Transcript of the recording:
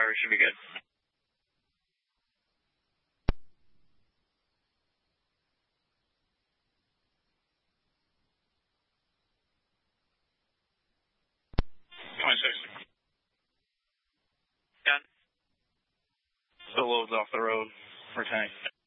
we should be good. Done. Still loads off the road for tank.